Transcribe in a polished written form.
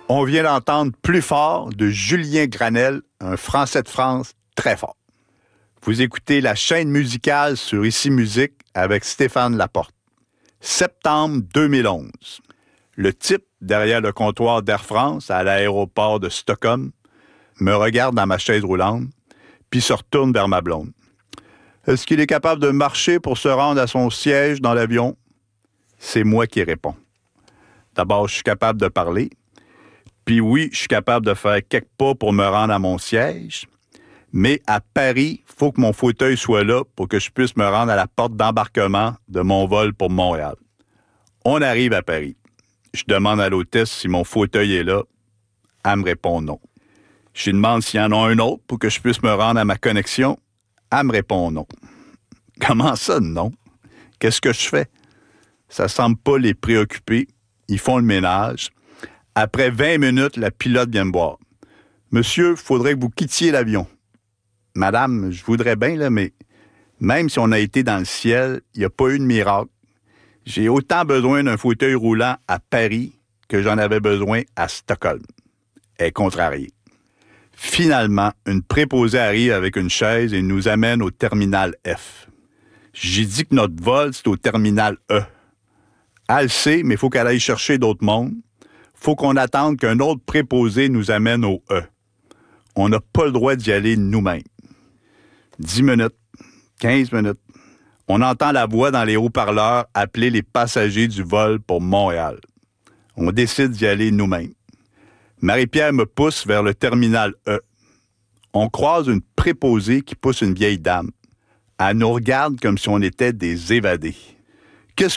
On vient d'entendre Plus fort de Julien Granel, un Français de France très fort. Vous écoutez la chaîne musicale sur Ici Musique avec Stéphane Laporte. Septembre 2011. Le type derrière le comptoir d'Air France à l'aéroport de Stockholm me regarde dans ma chaise roulante, puis se retourne vers ma blonde. Est-ce qu'il est capable de marcher pour se rendre à son siège dans l'avion? C'est moi qui réponds. D'abord, je suis capable de parler. Puis oui, je suis capable de faire quelques pas pour me rendre à mon siège. Mais à Paris, il faut que mon fauteuil soit là pour que je puisse me rendre à la porte d'embarquement de mon vol pour Montréal. On arrive à Paris. Je demande à l'hôtesse si mon fauteuil est là. Elle me répond non. Je lui demande s'il y en a un autre pour que je puisse me rendre à ma connexion. Elle me répond non. Comment ça, non? Qu'est-ce que je fais? Ça semble pas les préoccuper. Ils font le ménage. Après 20 minutes, la pilote vient me voir. « Monsieur, il faudrait que vous quittiez l'avion. »« Madame, je voudrais bien, là, mais même si on a été dans le ciel, il n'y a pas eu de miracle. J'ai autant besoin d'un fauteuil roulant à Paris que j'en avais besoin à Stockholm. » Elle est contrariée. Finalement, une préposée arrive avec une chaise et nous amène au terminal F. J'ai dit que notre vol, c'est au terminal E. Elle le sait, mais il faut qu'elle aille chercher d'autres mondes. Faut qu'on attende qu'un autre préposé nous amène au E. On n'a pas le droit d'y aller nous-mêmes. 10 minutes, 15 minutes. On entend la voix dans les haut-parleurs appeler les passagers du vol pour Montréal. On décide d'y aller nous-mêmes. Marie-Pierre me pousse vers le terminal E. On croise une préposée qui pousse une vieille dame. Elle nous regarde comme si on était des évadés.